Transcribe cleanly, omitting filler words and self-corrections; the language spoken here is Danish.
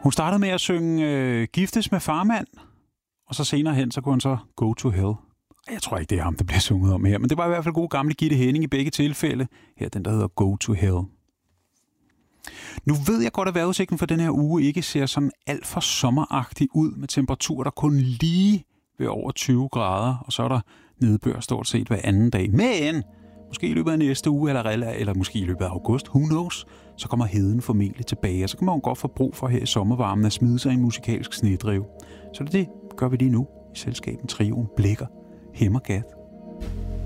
Hun startede med at synge Giftes med farmand, og så senere hen, så kunne hun så Go to Hell. Jeg tror ikke, det er ham, der bliver sunget om her, men det var i hvert fald god gamle Gitte Henning i begge tilfælde. Her den, der hedder Go to Hell. Nu ved jeg godt, at vejrudsigten for den her uge ikke ser sådan alt for sommeragtig ud, med temperaturer, der kun lige ved over 20 grader, og så er der nedbør stort set hver anden dag. Men måske i løbet af næste uge, eller måske i løbet af august, who knows, så kommer heden formentlig tilbage, og så kan man jo godt få brug for her i sommervarmen at smide sig i en musikalsk snedrive. Så det gør vi lige nu i selskabet Trioen Blikker Hemmergat.